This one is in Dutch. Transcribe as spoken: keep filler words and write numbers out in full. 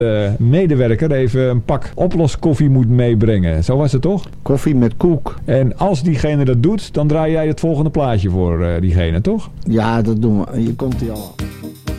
de medewerker even een pak oploskoffie moet meebrengen. Zo was het toch? Koffie met koek. En als diegene dat doet, dan draai jij het volgende plaatje voor uh, diegene, toch? Ja, dat doen we. Hier komt hij al.